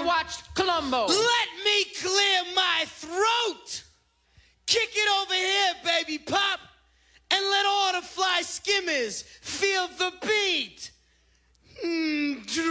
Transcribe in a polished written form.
watched Columbo. Let me clear my throat. Kick it over here, baby pop. And let all the fly skimmers feel the beat.